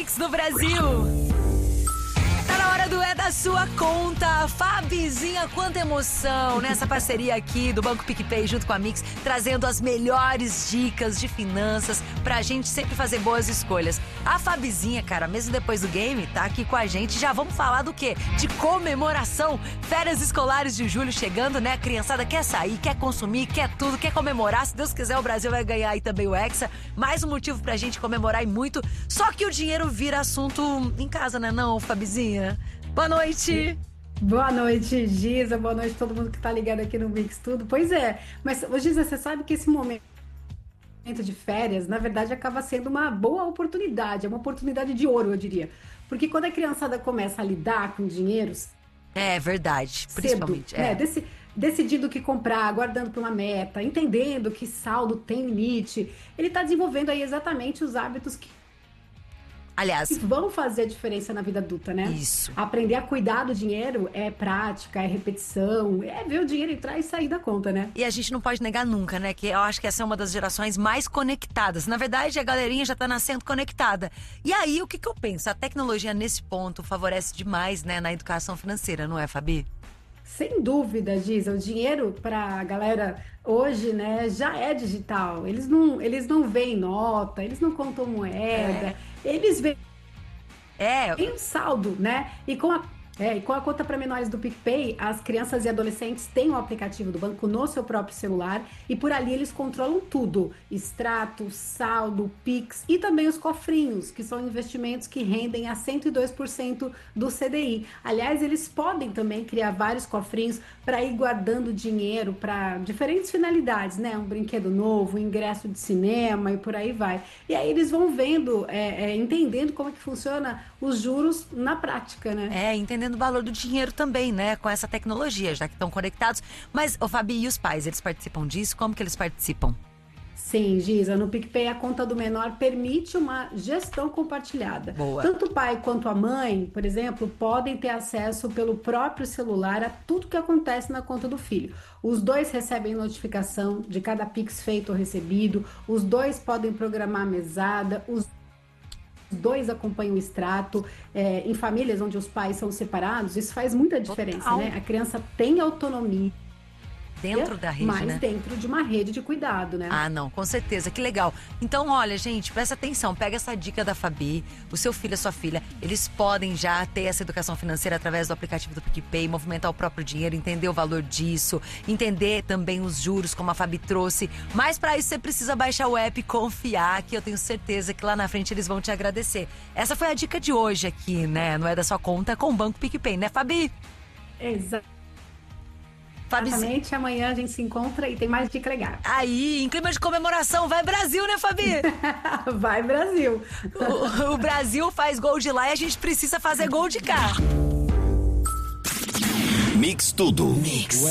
Mix do Brasil. Tá na hora do É da Sua Conta. Fabizinha, quanta emoção nessa parceria aqui do Banco PicPay junto com a Mix, trazendo as melhores dicas de finanças pra gente sempre fazer boas escolhas. A Fabizinha, cara, mesmo depois do game, tá aqui com a gente. Já vamos falar do quê? De comemoração. Férias escolares de julho chegando, né? A criançada quer sair, quer consumir, quer tudo, quer comemorar. Se Deus quiser, o Brasil vai ganhar aí também o Hexa. Mais um motivo pra gente comemorar e muito. Só que o dinheiro vira assunto em casa, né não, Fabizinha? Boa noite! Boa noite, Giza. Boa noite a todo mundo que tá ligado aqui no Mix Tudo. Pois é, mas Giza, você sabe que esse momento de férias, na verdade, acaba sendo uma boa oportunidade, é uma oportunidade de ouro, eu diria. Porque quando a criançada começa a lidar com dinheiro É verdade, principalmente. cedo, né, decidindo o que comprar, guardando para uma meta, entendendo que saldo tem limite, ele tá desenvolvendo aí exatamente os hábitos que Aliás, vão fazer a diferença na vida adulta, né? isso. Aprender a cuidar do dinheiro é prática, é repetição, é ver o dinheiro entrar e sair da conta, né? E a gente não pode negar nunca, né? Que eu acho que essa é uma das gerações mais conectadas. Na verdade, a galerinha já tá nascendo conectada. E aí, o que eu penso? A tecnologia nesse ponto favorece demais, né? Na educação financeira, não é, Fabi? Sem dúvida, Giza, o dinheiro para a galera hoje, né, já é digital. Eles não veem nota, eles não contam moeda, eles veem o saldo, né? E com a conta para menores do PicPay, as crianças e adolescentes têm o aplicativo do banco no seu próprio celular e por ali eles controlam tudo: extrato, saldo, Pix e também os cofrinhos, que são investimentos que rendem a 102% do CDI. Aliás, eles podem também criar vários cofrinhos para ir guardando dinheiro para diferentes finalidades, né? Um brinquedo novo, um ingresso de cinema e por aí vai. E aí eles vão vendo, entendendo como é que funciona os juros na prática, né? Entendendo o valor do dinheiro também, né? Com essa tecnologia, já que estão conectados. Mas, Fabi, e os pais, eles participam disso? Como que eles participam? Sim, Giza, no PicPay a conta do menor permite uma gestão compartilhada. Boa. Tanto o pai quanto a mãe, por exemplo, podem ter acesso pelo próprio celular a tudo que acontece na conta do filho. Os dois recebem notificação de cada Pix feito ou recebido, os dois podem programar a mesada, os dois acompanham o extrato. Em famílias onde os pais são separados, isso faz muita diferença, Total. né? A criança tem autonomia Dentro da rede, mas né? dentro de uma rede de cuidado, né? Ah, não, com certeza, que legal. Então, olha, gente, presta atenção, pega essa dica da Fabi, o seu filho, a sua filha, eles podem já ter essa educação financeira através do aplicativo do PicPay, movimentar o próprio dinheiro, entender o valor disso, entender também os juros, como a Fabi trouxe. Mas pra isso você precisa baixar o app e confiar, que eu tenho certeza que lá na frente eles vão te agradecer. Essa foi a dica de hoje aqui, né? Não é da sua conta, com o Banco PicPay, né, Fabi? Exatamente, amanhã a gente se encontra e tem mais dica legal. Aí, em clima de comemoração, vai Brasil, né, Fabi? Vai, Brasil! O Brasil faz gol de lá e a gente precisa fazer gol de cá. Mix Tudo. Mix.